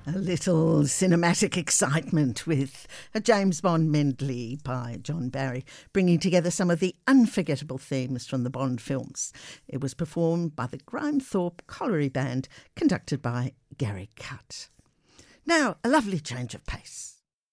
A little cinematic excitement with a James Bond medley by John Barry, bringing together some of the unforgettable themes from the Bond films. It was performed by the Grimethorpe Colliery Band, conducted by Gary Cutt. Now, a lovely change of pace.